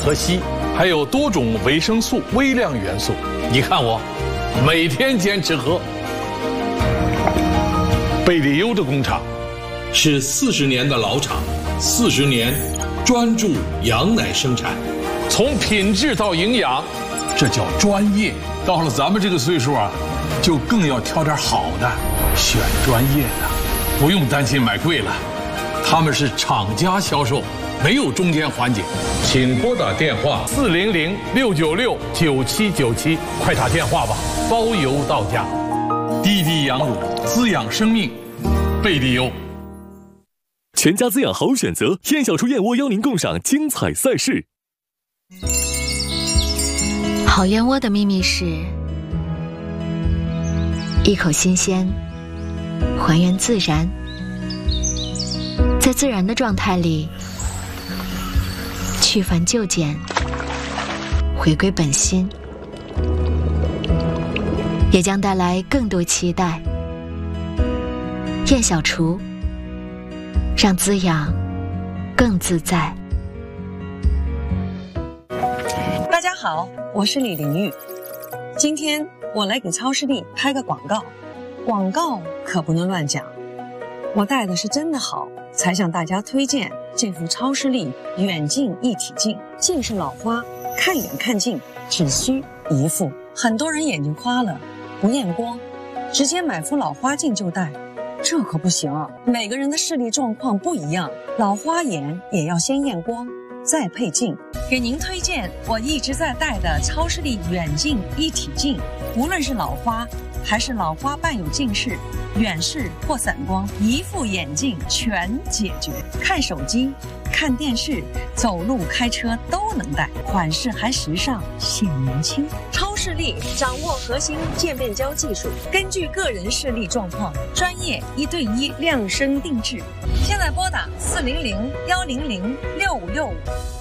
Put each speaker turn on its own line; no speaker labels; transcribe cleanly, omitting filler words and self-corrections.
和硒，还有多种维生素、微量元素。你看我，每天坚持喝。贝利优的工厂
是40年的老厂，40年专注羊奶生产，
从品质到营养，这叫专业。到了咱们这个岁数啊，就更要挑点好的，选专业的，不用担心买贵了。他们是厂家销售，没有中间环节。请拨打电话400-696-9797，快打电话吧，包邮到家。滴滴羊乳，滋养生命，贝利优。
全家滋养好选择，燕小厨燕窝邀您共赏精彩赛事。
好燕窝的秘密是一口新鲜，还原自然，在自然的状态里去繁就简，回归本心，也将带来更多期待。燕小厨，让滋养更自在。
大家好，我是李玲玉。今天我来给超视力拍个广告，广告可不能乱讲。我戴的是真的好，才向大家推荐这副超视力远近一体镜。近视老花，看远看近只需一副。很多人眼睛花了，不验光，直接买副老花镜就戴。这可不行，每个人的视力状况不一样，老花眼也要先验光，再配镜。给您推荐我一直在戴的超视力远近一体镜，无论是老花还是老花伴有近视、远视或散光，一副眼镜全解决。看手机、看电视、走路、开车都能戴，款式还时尚，显年轻。超视力掌握核心渐变焦技术，根据个人视力状况，专业1对1量身定制。现在拨打400-100-655。